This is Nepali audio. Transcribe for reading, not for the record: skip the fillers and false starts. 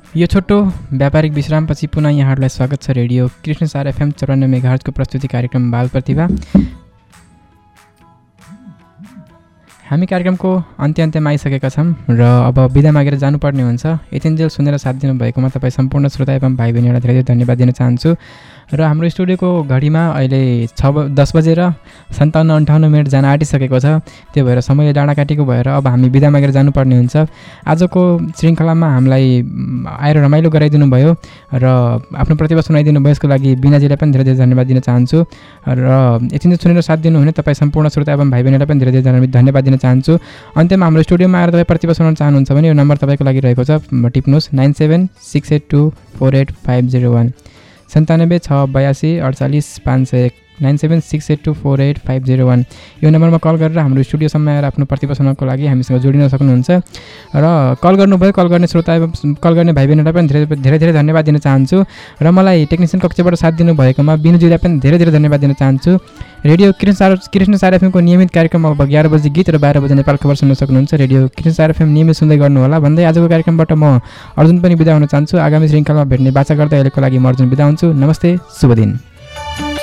यो छोटो व्यापारिक विश्रामपछि पुनः यहाँहरूलाई स्वागत छ रेडियो कृष्ण सार एफएम 94 मेगाहर्जको प्रस्तुति कार्यक्रम बाल प्रतिभा। हामी कार्यक्रमको अन्त्यमा आइसकेका छौँ र अब बिदा मागेर जानुपर्ने हुन्छ। यतिन्जेल सुनेर साथ दिनुभएकोमा तपाईँ सम्पूर्ण श्रोता एवं भाइ बहिनीहरूलाई धेरै धन्यवाद दिन चाहन्छु। र हाम्रो स्टुडियोको घडीमा अहिले 10:57 जान आँटिसकेको छ। त्यो भएर समयले डाँडा काटेको भएर अब हामी बिदा मागेर जानुपर्ने हुन्छ। आजको श्रृङ्खलामा हामीलाई आएर रमाइलो गराइदिनु भयो र आफ्नो प्रतिभा सुनाइदिनु भयो, यसको लागि बिनाजीलाई पनि धेरै धेरै धन्यवाद दिन चाहन्छु। र यतिन्जेल सुनेर साथ दिनुहुने तपाईँ सम्पूर्ण श्रोता एवं भाइ बहिनीलाई पनि धेरै धेरै धन्यवाद दिन चाहन्छु। अन्त्यमा हाम्रो स्टुडियोमा आएर तपाईँ प्रतिभा सुनाउन चाहनुहुन्छ भने यो नम्बर तपाईँको लागि रहेको छ, टिप्नुहोस् 9768248501 9762484501 9768248501 यो नम्बरमा कल गरेर हाम्रो स्टुडियोसम्म आएर आफ्नो प्रतिभा सुनाउनको लागि हामीसँग जोडिन सक्नुहुन्छ। र कल गर्नुभयो, कल गर्ने श्रोता एवं कल गर्ने भाइ बहिनीलाई पनि धेरै धेरै धेरै धन्यवाद दिन चाहन्छु। र मलाई टेक्निसियन कक्षबाट साथ दिनुभएकोमा बिनुजीलाई पनि धेरै धेरै धन्यवाद दिन चाहन्छु। रेडियो कृष्ण सार एफएमको नियमित कार्यक्रम अब 11 बजे गीत र 12 बजे नेपाल खबर सुन्न सक्नुहुन्छ। रेडियो कृष्ण सार एफएम नियमित सुन्दै गर्नुहोला भन्दै आजको कार्यक्रमबाट म अर्जुन पनि बिदा हुन चाहन्छु। आगामी श्रृङ्खलामा भेट्ने बाचा गर्दै अहिलेको लागि म अर्जुन बिदा हुन्छु। नमस्ते, शुभ दिन।